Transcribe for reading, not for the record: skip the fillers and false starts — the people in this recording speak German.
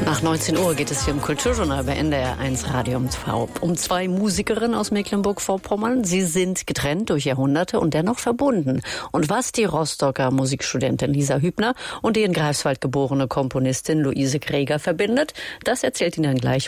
Nach 19 Uhr geht es hier im Kulturjournal bei NDR1 Radio um zwei Musikerinnen aus Mecklenburg-Vorpommern. Sie sind getrennt durch Jahrhunderte und dennoch verbunden. Und was die Rostocker Musikstudentin Lisa Hübner und die in Greifswald geborene Komponistin Luise Greger verbindet, das erzählt Ihnen gleich